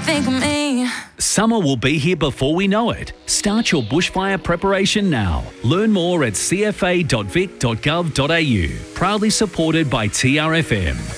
think of me? Summer will be here before we know it. Start your bushfire preparation now. Learn more at cfa.vic.gov.au. Proudly supported by TRFM.